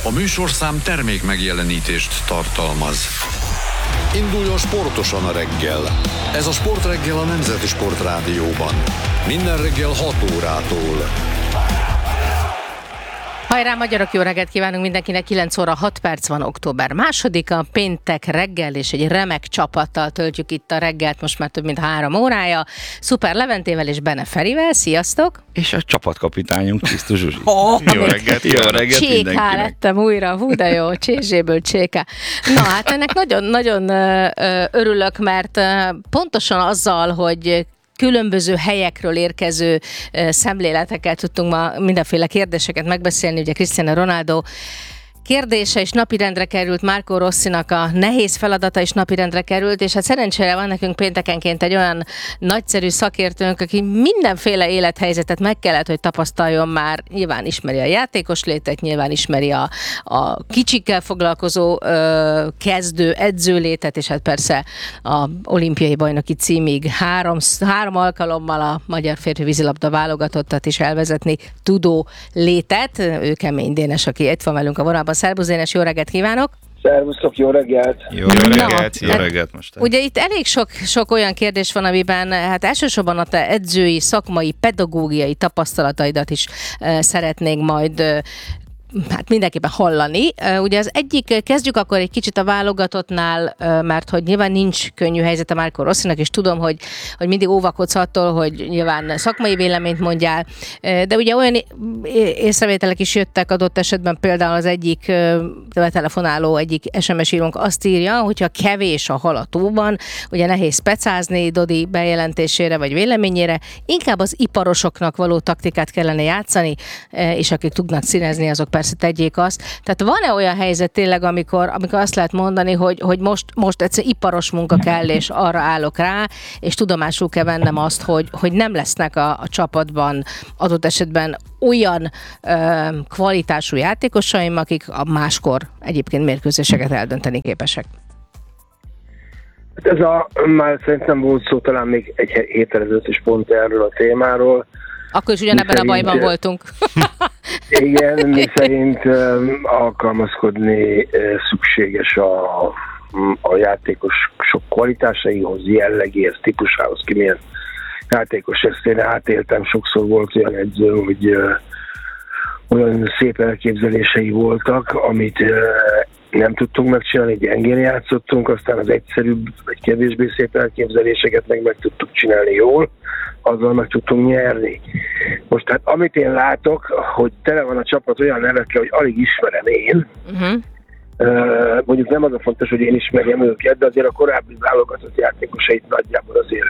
A műsorszám termék megjelenítést tartalmaz. Induljon sportosan a reggel. Ez a Sportreggel a Nemzeti Sportrádióban. Minden reggel 6 órától. Hajrá, magyarok, jó reggelt kívánunk mindenkinek, 9 óra 6 perc van, október 2-a, péntek reggel, és egy remek csapattal töltjük itt a reggelt, most már több mint 3 órája. Szuper Leventével és Bene Ferivel, sziasztok! És a csapatkapitányunk, Krisztus Zsuzsi. Jó reggelt mindenkinek! Lettem újra, hú de jó, Csézséből Cséká. Na hát ennek nagyon örülök, mert pontosan azzal, hogy különböző helyekről érkező szemléleteket tudtunk ma mindenféle kérdéseket megbeszélni. Ugye Cristiano Ronaldo kérdése is napirendre került, Marco Rossinak a nehéz feladata is napirendre került, és hát szerencsére van nekünk péntekenként egy olyan nagyszerű szakértőnk, aki mindenféle élethelyzetet meg kellett, hogy tapasztaljon már. Nyilván ismeri a játékos létet, nyilván ismeri a kicsikkel foglalkozó kezdő edzőlétet, és hát persze a olimpiai bajnoki címig három alkalommal a magyar férfi vízilabda válogatottat is elvezetni tudó létet. Ő Kemény Dénes, aki itt van velünk a vonalban. Szervusz Dénes, jó reggelt kívánok! Szervusztok, jó reggelt! Jó reggelt most. Ugye itt elég sok olyan kérdés van, amiben hát elsősorban a te edzői, szakmai, pedagógiai tapasztalataidat is szeretnénk majd hát mindenképpen hallani. Ugye az egyik, kezdjük akkor egy kicsit a válogatottnál, mert hogy nyilván nincs könnyű helyzet a Marco Rossinak, és tudom, hogy mindig óvakodsz attól, hogy nyilván szakmai véleményt mondjál, de ugye olyan észrevételek is jöttek adott esetben, például az egyik telefonáló, egyik SMS írónk azt írja, hogyha kevés a hal a tóban, ugye nehéz specázni Dodi bejelentésére vagy véleményére, inkább az iparosoknak való taktikát kellene játszani, és akik tudnak színezni, azok persze tegyék azt. Tehát van-e olyan helyzet tényleg, amikor azt lehet mondani, hogy most egyszer iparos munka kell, és arra állok rá, és tudomásul kell vennem azt, hogy nem lesznek a csapatban adott esetben olyan kvalitású játékosaim, akik a máskor egyébként mérkőzéseket eldönteni képesek? Ez már szerintem volt szó, talán még egy héttel ezelőtt is pont erről a témáról. Akkor is ugyanebben a bajban voltunk. Igen, mi szerint alkalmazkodni szükséges a játékosok kvalitásaihoz, jellegéhez, típusához, ki milyen játékos. Ezt én átéltem, sokszor volt olyan edző, hogy olyan szép elképzelései voltak, amit nem tudtunk megcsinálni, gyengén játszottunk, aztán az egyszerűbb, vagy kevésbé szép elképzeléseket meg tudtuk csinálni jól, azzal meg tudtunk nyerni. Most hát amit én látok, hogy tele van a csapat olyan nevekkel, hogy alig ismerem én. Mondjuk nem az a fontos, hogy én ismerjem őket, de azért a korábbi válogatott játékosait nagyjából azért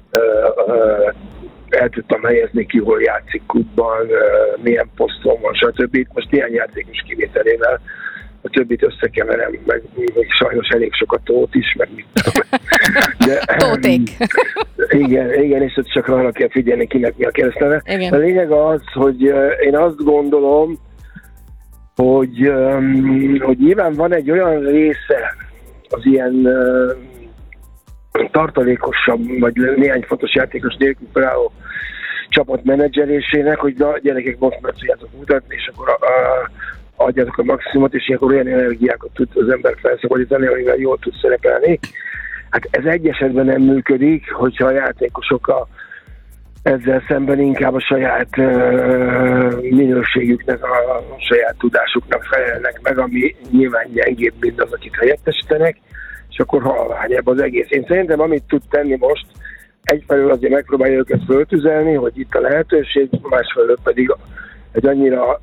el tudtam helyezni ki, hol játszik klubban, milyen poszton van, stb. Most néhány játékos kivételével a többit összekeverem, meg sajnos elég sok a Tóth is, meg mit tudom. Tóték. Igen, és ott csak arra kell figyelni, kinek mi a keresztneve. A lényeg az, hogy én azt gondolom, hogy nyilván van egy olyan része az ilyen tartalékosabb, vagy néhány fontos játékos nélkül például csapatmenedzselésének, hogy na, gyerekek, most meg tudjátok mutatni, és akkor adjátok a maximumot, és ilyenkor olyan energiákat tud az ember felszabadítani, amivel jól tud szerepelni. Hát ez egy esetben nem működik, hogyha a játékosok ezzel szemben inkább a saját minőségüknek, a saját tudásuknak felelnek meg, ami nyilván gyengébb, mint az, akit helyettesítenek, és akkor halványabb az egész. Én szerintem, amit tud tenni most, egyfelől azért megpróbálja őket föltüzelni, hogy itt a lehetőség, másfelől pedig egy annyira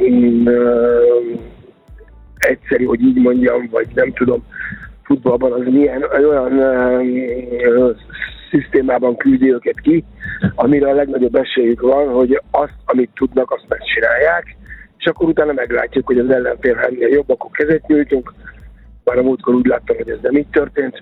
egyszerű, hogy így mondjam, vagy nem tudom, futballban az milyen olyan szisztémában küldi őket ki, amire a legnagyobb esélyük van, hogy azt, amit tudnak, azt megcsinálják, és akkor utána meglátjuk, hogy az ellenfélnél jobb, akkor kezet nyújtunk, bár a múltkor úgy láttam, hogy ez nem így történt,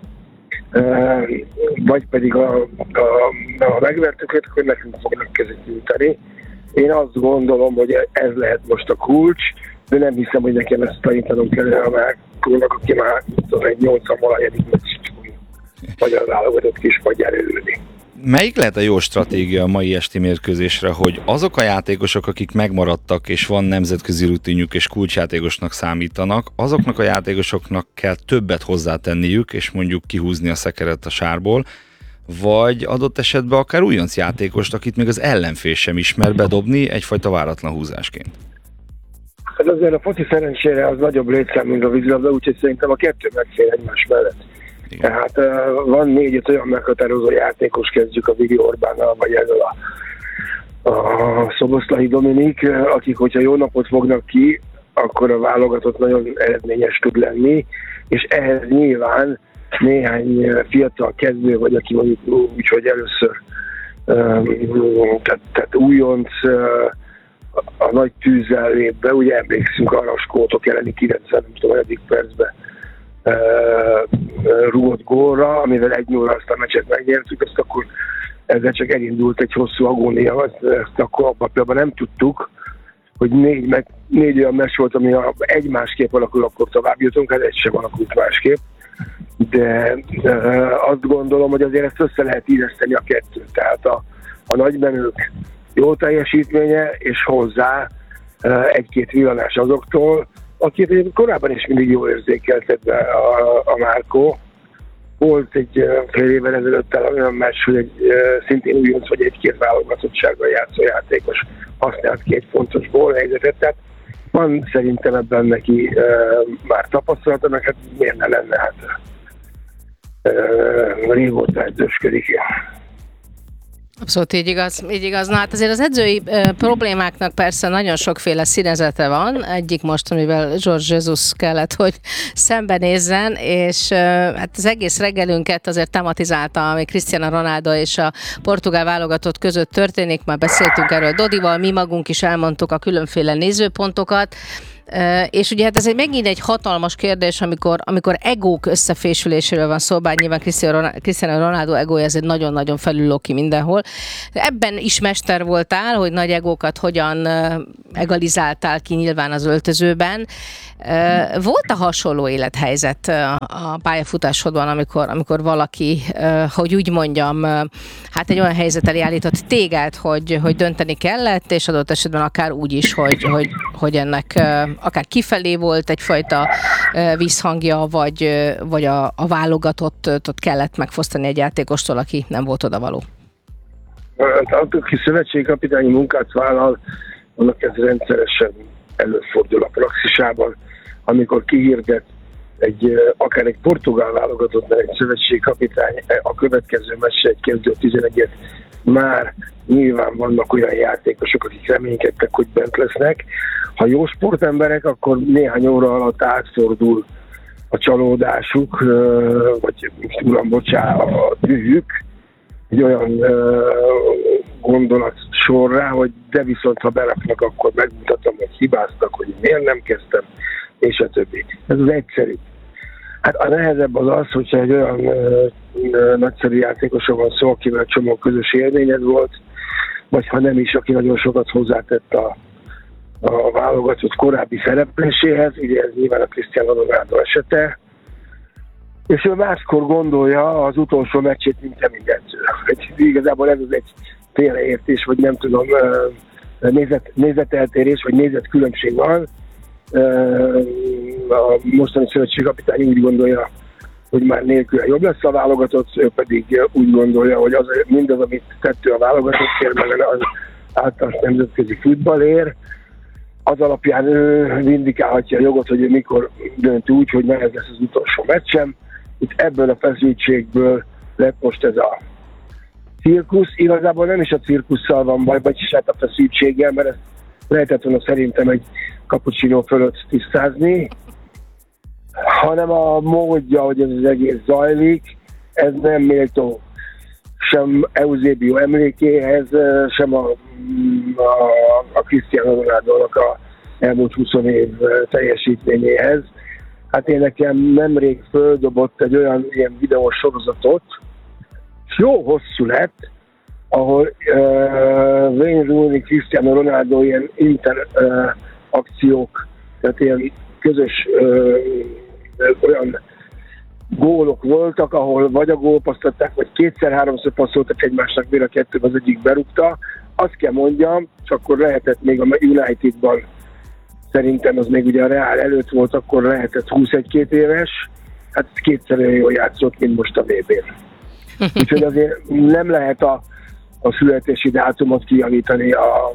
vagy pedig ha megvertük őket, akkor nekünk fognak kezet nyújtani. Én azt gondolom, hogy ez lehet most a kulcs, de nem hiszem, hogy nekem ezt tanítanom kellene a Márkónak, aki már egy 80-valadik meccset fogja magyar válogatott kispadjára ülni. Melyik lehet a jó stratégia a mai esti mérkőzésre, hogy azok a játékosok, akik megmaradtak, és van nemzetközi rutinjuk, és kulcsjátékosnak számítanak, azoknak a játékosoknak kell többet hozzátenniük, és mondjuk kihúzni a szekeret a sárból, vagy adott esetben akár újonc játékost, akit még az ellenfél sem ismer, bedobni egyfajta váratlan húzásként? Hát azért a foci szerencsére az nagyobb létszám, mint a vízilabda, úgyhogy szerintem a kettő megfér egymás mellett. Igen. Tehát van 4-5 olyan meghatározó játékos, kezdjük a Vili Orbánnal, vagy ezzel a Szoboszlai Dominik, akik, hogyha jó napot fognak ki, akkor a válogatott nagyon eredményes tud lenni, és ehhez nyilván néhány fiatal kezdő, vagy aki mondjuk úgy, hogy először tehát újonc a nagy tűzzel lép be, ugye emlékszünk arra a skótok elleni 90, nem tudom, 1. percben rúgott gólra, amivel 1-0 azt a meccset megnyertük, azt akkor ezzel csak elindult egy hosszú agónia, ezt akkor abban nem tudtuk, hogy 4 olyan meccs volt, ami egy másképp alakul, akkor tovább jutunk, hát egy sem alakult másképp. De azt gondolom, hogy azért ezt össze lehet illeszteni a kettőt. Tehát a nagymenők jó teljesítménye, és hozzá egy-két villanás azoktól, akit korábban is mindig jól érzékeltet be a Márkó. Volt egy fél évvel ezelőtt olyan meccs, hogy egy szintén újonc vagy egy-két válogatottsággal játszó játékos használt 2 fontos gólhelyzetet, tehát van szerintem ebben neki már tapasztalata, meg hát miért ne lenne, hát régóta edzősködik. Abszolút így igaz. Na hát azért az edzői problémáknak persze nagyon sokféle színezete van. Egyik most, amivel Jorge Jesus kellett, hogy szembenézzen, és hát az egész reggelünket azért tematizálta, ami Cristiano Ronaldo és a portugál válogatott között történik. Már beszéltünk erről Dodival, mi magunk is elmondtuk a különféle nézőpontokat. És ugye hát ez megint egy hatalmas kérdés, amikor egók összefésüléséről van szó, bár nyilván Cristiano Ronaldo egója ez egy nagyon-nagyon felülló ki mindenhol. Ebben is mester voltál, hogy nagy egókat hogyan egalizáltál ki nyilván az öltözőben. Volt-e hasonló élethelyzet a pályafutásodban, amikor valaki, hogy úgy mondjam, hát egy olyan helyzet elé állított téged, hogy dönteni kellett, és adott esetben akár úgy is, hogy ennek akár kifelé volt egyfajta visszhangja, vagy a válogatottot kellett megfosztani egy játékostól, aki nem volt odavaló? Aki szövetségkapitányi munkát vállal, annak ez rendszeresen előfordul a praxisában, amikor kihirdet akár egy portugál válogatottnál egy szövetségkapitány a következő meccsre egy kezdő 11-et, már nyilván vannak olyan játékosok, akik reménykedtek, hogy bent lesznek. Ha jó sportemberek, akkor néhány óra alatt átfordul a csalódásuk, vagy a dühük, egy olyan gondolat sorrá, hogy de viszont ha beraknak, akkor megmutatom, hogy hibáztak, hogy miért nem kezdtem, és a többi. Ez az egyszerű. Hát a nehezebb az, hogyha egy olyan nagyszerű játékosról van szó, akivel csomó közös élményed volt, vagy ha nem is, aki nagyon sokat hozzátett a válogatott korábbi szerepléséhez, ugye ez nyilván a Cristiano Ronaldo esete, és ő máskor gondolja az utolsó meccsét, mint te mindenző. Igazából ez az egy félreértés, vagy nem tudom, nézeteltérés, vagy nézetkülönbség van. A mostani szövetségkapitány úgy gondolja, hogy már nélkül jobb lesz a válogatott, ő pedig úgy gondolja, hogy mindaz, amit tettő a válogatottért, meg az általános nemzetközi futballért, az alapján ő vindikálhatja a jogot, hogy ő mikor dönt úgy, hogy ne ez lesz az utolsó meccsem. Itt ebből a feszültségből lett most ez a cirkusz. Igazából nem is a cirkusszal van baj, vagyis hát a feszültséggel, mert ezt lehetett volna szerintem egy cappuccino fölött tisztázni, hanem a módja, hogy ez az egész zajlik, ez nem méltó sem Eusebio emlékéhez, sem a Cristiano Ronaldo-nak a elmúlt 20 év teljesítményéhez. Hát én nekem nemrég földobott egy olyan ilyen videós sorozatot, és jó hosszú lett, ahol Wayne Rooney, Cristiano Ronaldo ilyen interakciók, tehát ilyen közös olyan gólok voltak, ahol vagy a gólpaszt adták, vagy kétszer-háromszor passzoltak egymásnak, mire a kettőben az egyik berúgta. Azt kell mondjam, és akkor lehetett még a Unitedban, szerintem az még ugye a Real előtt volt, akkor lehetett 21-22 éves, hát kétszer olyan jól játszott, mint most a VB-n. Úgyhogy azért nem lehet a születési dátumot kijavítani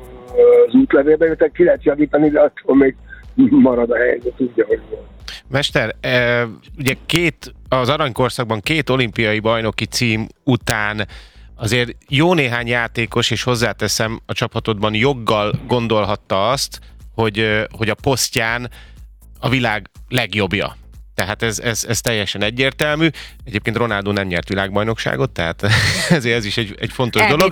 az útlevélben, tehát ki lehet javítani, de attól még marad a helyzet, tudja, hogy volt. Mester, ugye az aranykorszakban 2 olimpiai bajnoki cím után azért jó néhány játékos, és hozzáteszem, a csapatodban joggal gondolhatta azt, hogy a posztján a világ legjobbja. Tehát ez teljesen egyértelmű. Egyébként Ronaldo nem nyert világbajnokságot, tehát ezért ez is egy fontos dolog.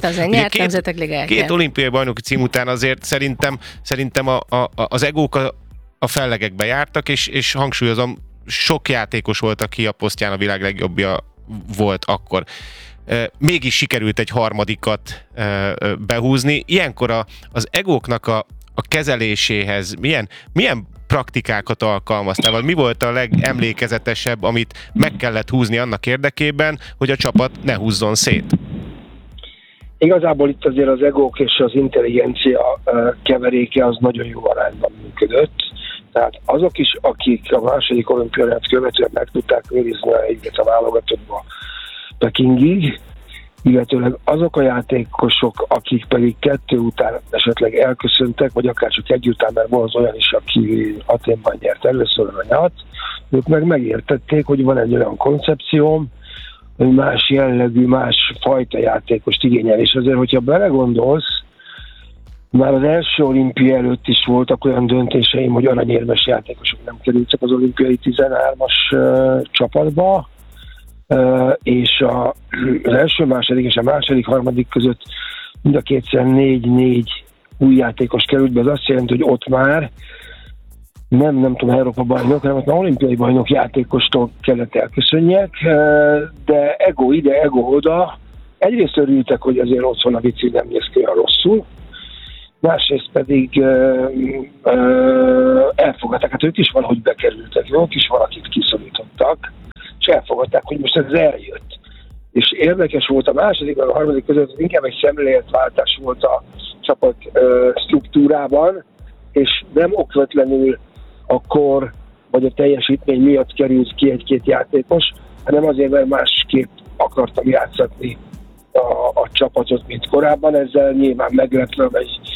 Két olimpiai bajnoki cím után azért szerintem az egók a fellegekbe jártak, és hangsúlyozom, sok játékos volt, aki a posztján a világ legjobbja volt akkor. Mégis sikerült egy harmadikat behúzni. Ilyenkor az egóknak a kezeléséhez milyen praktikákat alkalmaztál, vagy mi volt a legemlékezetesebb, amit meg kellett húzni annak érdekében, hogy a csapat ne húzzon szét? Igazából itt azért az egók és az intelligencia keveréke az nagyon jó arányban működött. Tehát azok is, akik a második olimpiát követően meg tudták őrizni a helyüket a válogatottba Pekingig, illetőleg azok a játékosok, akik pedig 2 után esetleg elköszöntek, vagy akár csak 1 után, mert volt olyan is, aki Athénban nyert először aranyat, ők meg megértették, hogy van egy olyan koncepcióm, hogy más jellegű, más fajta játékost igényel. És azért, hogyha belegondolsz, már az első olimpia előtt is voltak olyan döntéseim, hogy aranyérmes játékosok nem kerültek az olimpiai 13-as csapatba, és az első, második és a második, harmadik között mind a kétszer 4 új játékos került be. Ez azt jelenti, hogy ott már nem tudom, Európa bajnok, hanem ott már olimpiai bajnok játékostól kellett elköszönjek, de ego ide, ego oda. Egyrészt örültek, hogy azért otthon a vicci nem néz ki olyan rosszul, másrészt pedig elfogadták, hát ők is valahogy bekerültek, ők is valakit kiszorítottak, és elfogadták, hogy most ez eljött. És érdekes volt a második, meg a harmadik között, inkább egy szemléletváltás volt a csapat struktúrában, és nem okvetlenül a kor vagy a teljesítmény miatt került ki 1-2 játékos, hanem azért, mert másképp akartam játszatni a csapatot, mint korábban, ezzel nyilván meglepve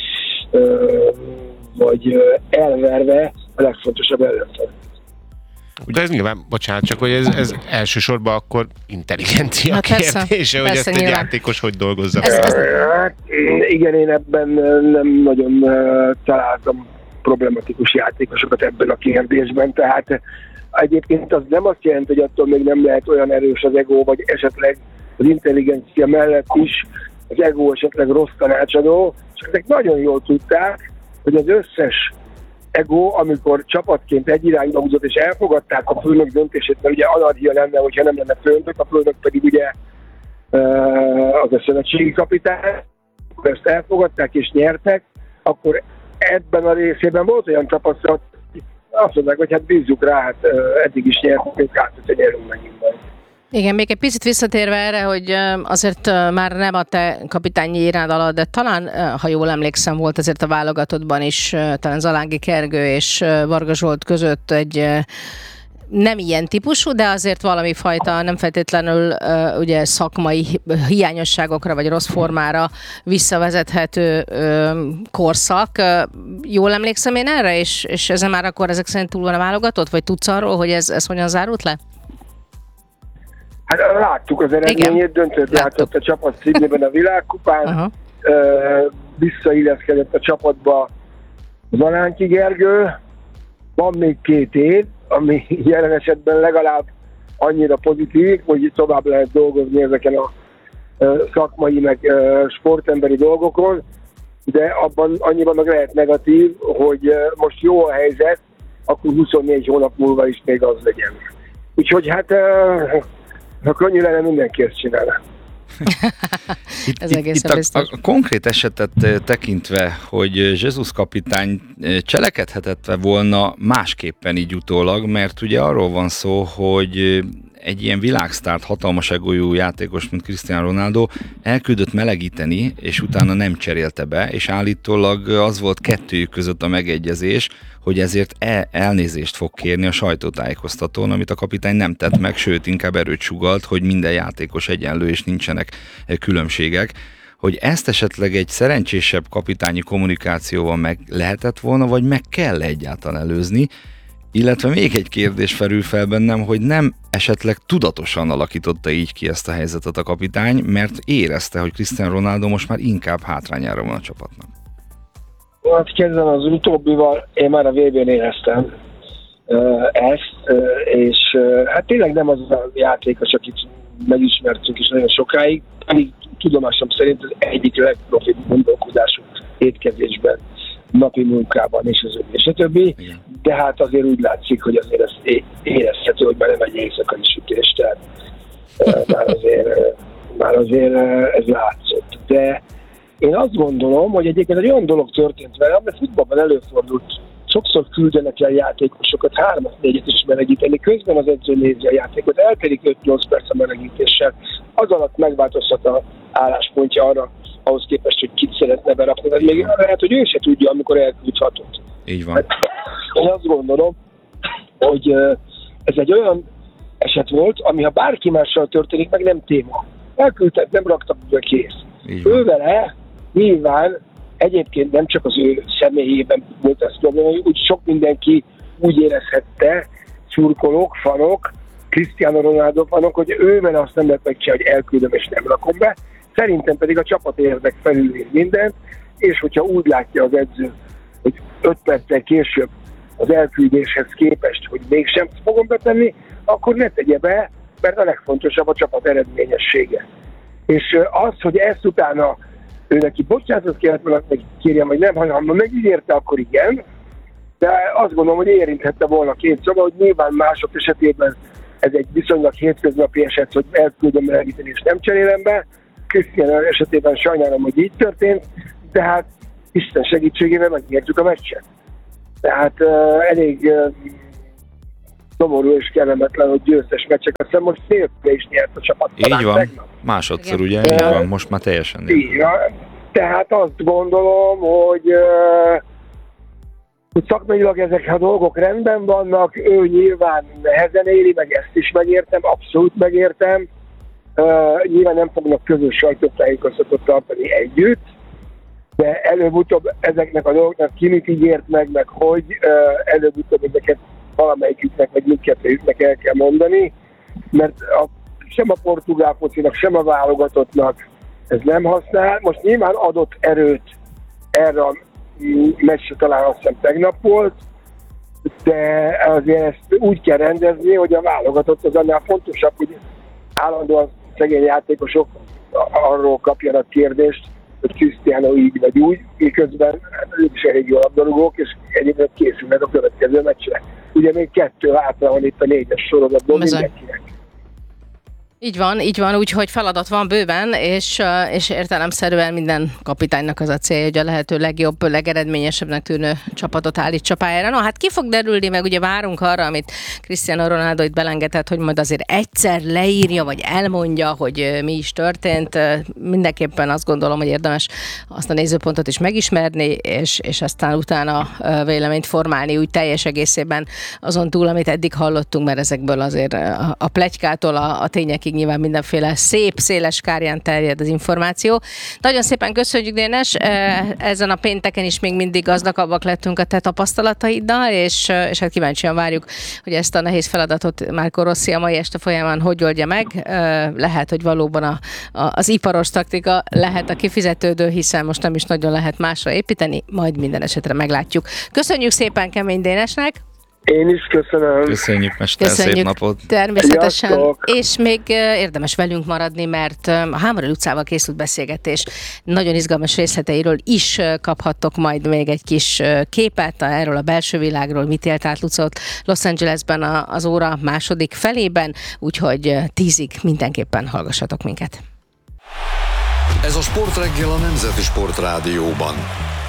vagy elverve a legfontosabb ellenfelet. De ez nyilván, bocsánat, csak hogy ez elsősorban akkor intelligencia kérdése, hogy ezt egy játékos hogy dolgozza. Hát igen, én ebben nem nagyon találtam problematikus játékosokat ebben a kérdésben, tehát egyébként az nem azt jelenti, hogy attól még nem lehet olyan erős az ego, vagy esetleg az intelligencia mellett is az ego esetleg rossz tanácsadó, és ezek nagyon jól tudták, hogy az összes ego, amikor csapatként egy irányba húzott, és elfogadták a főnök döntését, mert ugye anarchia lenne, hogyha nem lenne főnök, a főnök pedig ugye az a szövetségi kapitány, akkor ezt elfogadták és nyertek, akkor ebben a részében volt olyan tapasztalat, azt mondták, hogy hát bízzuk rá, hát eddig is nyertünk, hát hogy nyerünk megint majd. Igen, még egy picit visszatérve erre, hogy azért már nem a te kapitányi irád alatt, de talán, ha jól emlékszem, volt azért a válogatottban is, talán Zalángi Kergő és Varga Zsolt között egy nem ilyen típusú, de azért valami fajta, nem feltétlenül ugye szakmai hiányosságokra vagy rossz formára visszavezethető korszak. Jól emlékszem én erre, és ezen már akkor ezek szerint túl van a válogatott, vagy tudsz arról, hogy ez hogyan zárult le? Hát láttuk az eredményét, döntőt játszott a csapat Sydneyben a világkupán, visszailleszkedett a csapatba Zalánki Gergő, van még 2 év, ami jelen esetben legalább annyira pozitív, hogy tovább lehet dolgozni ezeken a szakmai meg sportemberi dolgokon, de abban annyiban meg lehet negatív, hogy most jó a helyzet, akkor 24 hónap múlva is még az legyen. Úgyhogy hát ha könnyű lenne, mindenki ezt csinálna. Itt a konkrét esetet tekintve, hogy Jesus kapitány cselekedhetett volna másképpen így utólag, mert ugye arról van szó, hogy egy ilyen világsztárt, hatalmas egójú játékos, mint Cristiano Ronaldo elküldött melegíteni, és utána nem cserélte be, és állítólag az volt kettőjük között a megegyezés, hogy ezért elnézést fog kérni a sajtótájékoztatón, amit a kapitány nem tett meg, sőt, inkább erőt sugalt, hogy minden játékos egyenlő, és nincsenek különbségek. Hogy ezt esetleg egy szerencsésebb kapitányi kommunikációval meg lehetett volna, vagy meg kell egyáltalán előzni, illetve még egy kérdés felül fel bennem, hogy nem esetleg tudatosan alakította így ki ezt a helyzetet a kapitány, mert érezte, hogy Cristiano Ronaldo most már inkább hátrányára van a csapatnak. Hát kezdem az utóbbival, én már a VB-n éreztem ezt, és hát tényleg nem az a játékos, akit megismertünk is nagyon sokáig, pedig tudomásom szerint az egyik legprofibb gondolkodású étkezésben, napi munkában és az többi, de hát azért úgy látszik, hogy azért ezt érezhető, hogy már nem egy éjszakai sütés, tehát már azért ez látszott. De én azt gondolom, hogy egyébként egy olyan dolog történt vele, amely futballban előfordult. Sokszor küldenek el játékosokat 3-4-et is melegíteni, közben az edző nézi a játékot, eltelik 5-8 perc a melegítéssel, az alatt megváltozhat az álláspontja arra, ahhoz képest, hogy kit szeretne berakni, vagy még lehet, hogy ő se tudja, amikor elküldhatott. Így van. Én azt gondolom, hogy ez egy olyan eset volt, ami ha bárki mással történik, meg nem téma. Elküldtek, nem raktak be, kész. Ő vele nyilván egyébként nem csak az ő személyében volt ez probléma, úgy sok mindenki úgy érezhette, szurkolók, fanok, Cristiano Ronaldo fanok, hogy ő vele azt nem lehet megcsinálni, hogy elküldöm és nem rakom be. Szerintem pedig a csapat érdek felülír mindent, és hogyha úgy látja az edző, hogy 5 perccel később az elküldéshez képest, hogy mégsem fogom betenni, akkor ne tegye be, mert a legfontosabb a csapat eredményessége. És az, hogy ezt utána ő neki bocsánatot kellett volna, meg kérjem, hogy nem, ha megígérte, akkor igen, de azt gondolom, hogy érinthette volna két szava, hogy nyilván mások esetében ez egy viszonylag hétköznapi eset, hogy elküldöm melegíteni és nem cserélem be. Cristiano esetében sajnálom, hogy így történt, de hát Isten segítségével megnyertük a meccset. Tehát elég szomorú és kellemetlen, hogy győztes meccsek. Aztán most nélkül is nyert a csapat. Így van, tegnap. Másodszor ugye, így van, most már teljesen nélkül. Tehát azt gondolom, hogy szakmailag ezek a dolgok rendben vannak, ő nyilván nehezen éli, meg ezt is megértem, abszolút megértem. Nyilván nem fognak közös sajtótájékoztatót tartani együtt, de előbb-utóbb ezeknek a dolgoknak ki mit ígért meg hogy előbb-utóbb ezeket valamelyiküknek, vagy mindkettőjüknek el kell mondani, mert sem a portugál focinak, sem a válogatottnak ez nem használ. Most nyilván adott erőt erre a meccsre, talán azt hiszem tegnap volt, de azért ezt úgy kell rendezni, hogy a válogatott az annál fontosabb, hogy állandóan szegény játékosok arról kapjanak kérdést, hogy Cristiano így vagy úgy, miközben ők is elég jól labdarúgók, és egyébként készülnek a következő meccsre. Ugye még 2 hátra van itt a 4-es sorozatból mindenkinek. Így van, úgyhogy feladat van bőven, és értelemszerűen minden kapitánynak az a célja, hogy a lehető legjobb, legeredményesebbnek tűnő csapatot állítsa pályára. Na hát ki fog derülni, meg ugye várunk arra, amit Cristiano Ronaldo itt belengetett, hogy majd azért egyszer leírja, vagy elmondja, hogy mi is történt. Mindenképpen azt gondolom, hogy érdemes azt a nézőpontot is megismerni, és aztán utána véleményt formálni úgy teljes egészében azon túl, amit eddig hallottunk, mert ezekből azért a pletykától a tényekig nyilván mindenféle szép, széles skálán terjed az információ. Nagyon szépen köszönjük, Dénes, ezen a pénteken is még mindig gazdagabbak lettünk a te tapasztalataiddal, és hát kíváncsian várjuk, hogy ezt a nehéz feladatot Marco Rossi a mai este folyamán hogy oldja meg. Lehet, hogy valóban az iparos taktika lehet a kifizetődő, hiszen most nem is nagyon lehet másra építeni, majd minden esetre meglátjuk. Köszönjük szépen Kemény Dénesnek! Én is köszönöm. Köszönjük, mester, szép napot. Természetesen. Sziasztok. És még érdemes velünk maradni, mert a Hámori utcával készült beszélgetés nagyon izgalmas részleteiről is kaphattok majd még egy kis képet erről a belső világról, mit élt át Lucot Los Angelesben az óra második felében, úgyhogy 10-ig mindenképpen hallgassatok minket. Ez a Sportreggel a Nemzeti Sportrádióban.